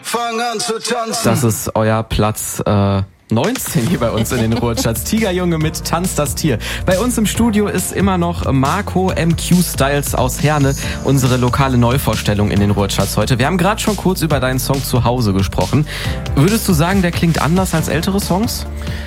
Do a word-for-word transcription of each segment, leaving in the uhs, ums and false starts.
fang an zu tanzen. Das ist euer Platz äh, neunzehn hier bei uns in den Ruhrcharts. Tigerjunge mit Tanz das Tier. Bei uns im Studio ist immer noch Marco M Q Styles aus Herne, unsere lokale Neuvorstellung in den Ruhrcharts heute. Wir haben gerade schon kurz über deinen Song Zuhause gesprochen. Würdest du sagen, der klingt anders als ältere Songs?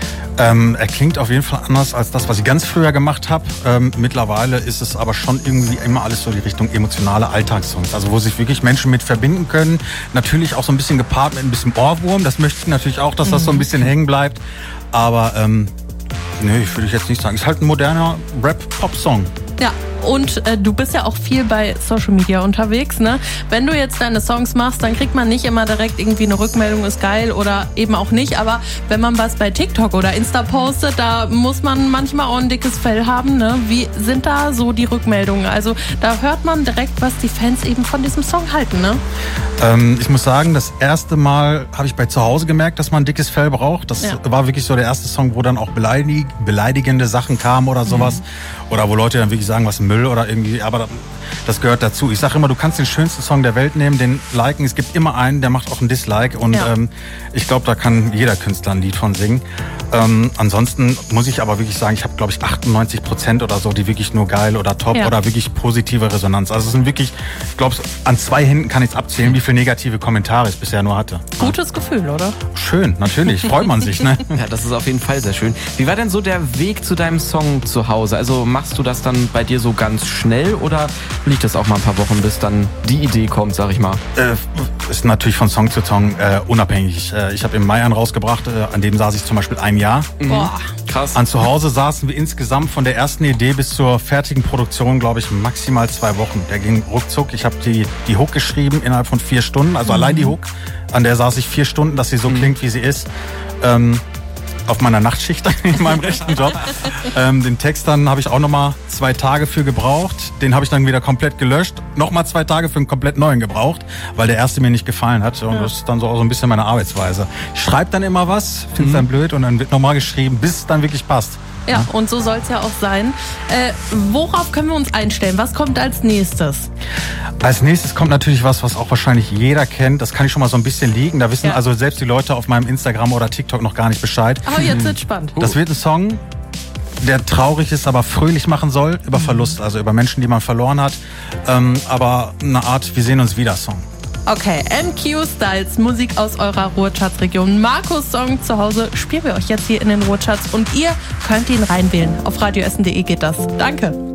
Ähm, er klingt auf jeden Fall anders als das, was ich ganz früher gemacht habe. Ähm, mittlerweile ist es aber schon irgendwie immer alles so die Richtung emotionale Alltagssongs. Also wo sich wirklich Menschen mit verbinden können. Natürlich auch so ein bisschen gepaart mit ein bisschen Ohrwurm. Das möchte ich natürlich auch, dass das so ein bisschen hängen bleibt. Aber ähm, nee, ich würde jetzt nicht sagen. Ist halt ein moderner Rap-Pop-Song. Ja, und äh, du bist ja auch viel bei Social Media unterwegs, ne? Wenn du jetzt deine Songs machst, dann kriegt man nicht immer direkt irgendwie eine Rückmeldung, ist geil oder eben auch nicht. Aber wenn man was bei TikTok oder Insta postet, da muss man manchmal auch ein dickes Fell haben, ne? Wie sind da so die Rückmeldungen? Also da hört man direkt, was die Fans eben von diesem Song halten, ne? Ähm, ich muss sagen, das erste Mal habe ich bei Zuhause gemerkt, dass man ein dickes Fell braucht. Das ja. war wirklich so der erste Song, wo dann auch beleidig- beleidigende Sachen kamen oder sowas. Mhm. Oder wo Leute dann wirklich sagen, was Müll oder irgendwie, aber das gehört dazu. Ich sage immer, du kannst den schönsten Song der Welt nehmen, den liken. Es gibt immer einen, der macht auch einen Dislike und ja. ähm, ich glaube, da kann jeder Künstler ein Lied von singen. Ähm, ansonsten muss ich aber wirklich sagen, ich habe, glaube ich, achtundneunzig Prozent oder so, die wirklich nur geil oder top ja. oder wirklich positive Resonanz. Also es sind wirklich, ich glaube, an zwei Händen kann ich es abzählen, wie viele negative Kommentare ich bisher nur hatte. Gutes ja. Gefühl, oder? Schön, natürlich, freut man sich, ne? Ja, das ist auf jeden Fall sehr schön. Wie war denn so der Weg zu deinem Song zu Hause? Also machst du das dann bei dir so ganz schnell oder liegt das auch mal ein paar Wochen, bis dann die Idee kommt, sag ich mal? Äh, ist natürlich von Song zu Song äh, unabhängig. Äh, ich habe im Mai einen rausgebracht, äh, an dem saß ich zum Beispiel ein Jahr. Mhm. Boah, krass. An Zuhause saßen wir insgesamt von der ersten Idee bis zur fertigen Produktion, glaube ich, maximal zwei Wochen. Der ging ruckzuck. Ich habe die, die Hook geschrieben innerhalb von vier Stunden, also mhm. allein die Hook. An der saß ich vier Stunden, dass sie so mhm. klingt, wie sie ist. Ähm, auf meiner Nachtschicht in meinem rechten Job. Ähm, den Text dann habe ich auch nochmal zwei Tage für gebraucht. Den habe ich dann wieder komplett gelöscht. Nochmal zwei Tage für einen komplett neuen gebraucht, weil der erste mir nicht gefallen hat. Und ja. das ist dann so auch so ein bisschen meine Arbeitsweise. Ich schreibe dann immer was, finde es mhm. dann blöd und dann wird nochmal geschrieben, bis es dann wirklich passt. Ja, und so soll es ja auch sein. Äh, worauf können wir uns einstellen? Was kommt als nächstes? Als nächstes kommt natürlich was, was auch wahrscheinlich jeder kennt. Das kann ich schon mal so ein bisschen liegen. Da wissen ja. also selbst die Leute auf meinem Instagram oder TikTok noch gar nicht Bescheid. Aber jetzt wird's spannend. Das wird ein Song, der traurig ist, aber fröhlich machen soll. Über Verlust, also über Menschen, die man verloren hat. Ähm, aber eine Art Wir sehen uns wieder Song. Okay, M Q Styles, Musik aus eurer Ruhrcharts-Region. Markus Song zu Hause spielen wir euch jetzt hier in den Ruhrcharts und ihr könnt ihn reinwählen. Auf radioessen punkt de geht das. Danke.